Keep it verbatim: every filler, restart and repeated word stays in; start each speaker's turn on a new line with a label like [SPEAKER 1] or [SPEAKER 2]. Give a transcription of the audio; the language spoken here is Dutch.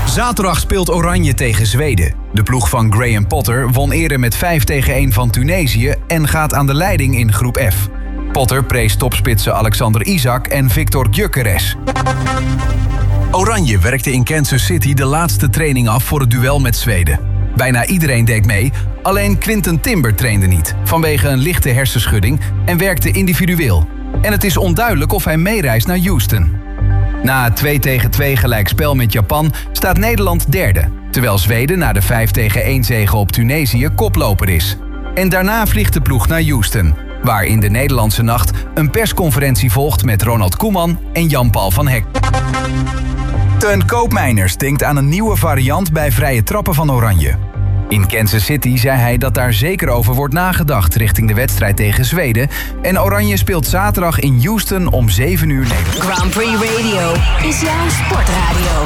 [SPEAKER 1] Zaterdag speelt Oranje tegen Zweden. De ploeg van Graham Potter won eerder met vijf tegen één van Tunesië en gaat aan de leiding in groep F. Potter prees topspitsen Alexander Isak en Victor Gyökeres. Oranje werkte in Kansas City de laatste training af voor het duel met Zweden. Bijna iedereen deed mee, alleen Quinten Timber trainde niet, vanwege een lichte hersenschudding en werkte individueel. En het is onduidelijk of hij meereist naar Houston. Na het twee tegen twee gelijkspel met Japan staat Nederland derde, terwijl Zweden na de vijf tegen één zege op Tunesië koploper is. En daarna vliegt de ploeg naar Houston, waar in de Nederlandse nacht een persconferentie volgt met Ronald Koeman en Jan-Paul van Hek. Teun Koopmeiners denkt aan een nieuwe variant bij vrije trappen van Oranje. In Kansas City zei hij dat daar zeker over wordt nagedacht richting de wedstrijd tegen Zweden. En Oranje speelt zaterdag in Houston om zeven uur Nederland.
[SPEAKER 2] Grand Prix Radio is jouw sportradio.